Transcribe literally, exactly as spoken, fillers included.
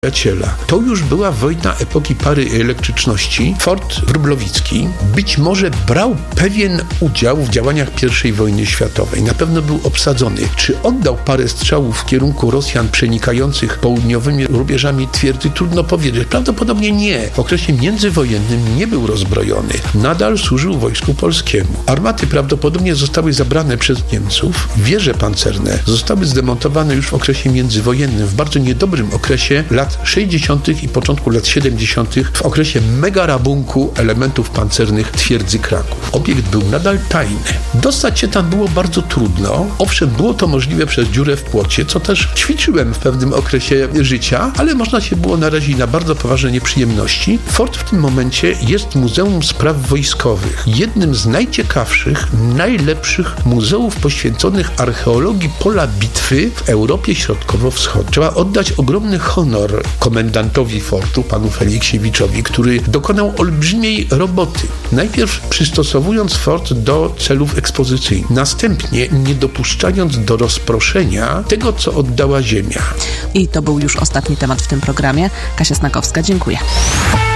przyjaciela. To już była wojna epoki pary elektryczności. Fort Wróblewicki być może brał pewien udział w działaniach pierwszej wojny światowej. Na pewno był obsadzony. Czy oddał parę strzałów w kierunku Rosjan przenikających południowymi rubieżami twierdzy? Trudno powiedzieć. Prawdopodobnie nie. W okresie międzywojennym nie był rozbrojony. Nadal służył wojsku polskiemu. Armaty prawdopodobnie zostały zabrane przez Niemców. Wieże pancerne zostały zdemontowane już w okresie międzywojennym, w bardzo niedobrym okresie lat sześćdziesiątych i początku lat siedemdziesiątych, w okresie mega rabunku elementów pancernych twierdzy Kraków. Obiekt był nadal tajny. Dostać się tam było bardzo trudno. Owszem, było to możliwe przez dziurę w płocie, co też ćwiczyłem w pewnym okresie życia, ale można się było narazić na bardzo poważne nieprzyjemności. Fort w tym momencie jest Muzeum Spraw Wojskowych. Jednym z najciekawszych, najlepszych muzeów poświęconych archeologii pola bitwy w Europie Środkowo-Wschodniej. Trzeba oddać ogromny honor komendantowi fortu, panu Feliksiewiczowi, który dokonał olbrzymiej roboty. Najpierw przystosowując fort do celów ekspozycyjnych, następnie nie dopuszczając do rozproszenia tego, co oddała ziemia. I to był już ostatni temat w tym programie. Kasia Snakowska, dziękuję.